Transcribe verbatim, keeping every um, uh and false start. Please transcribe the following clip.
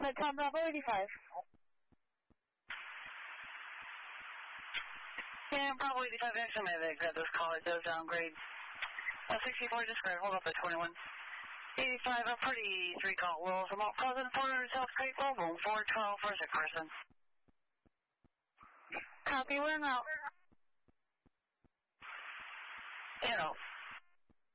But Tom Bravo eighty-five. Yeah, Bravo eighty-five, actually may have got this call. It does downgrade. Uh, sixty-four, describe, hold up at twenty-one. eighty-five, a pretty three call Wills. I'm out Pleasant for South Creek, room four twelve for sick person. Copy, we're out. You know.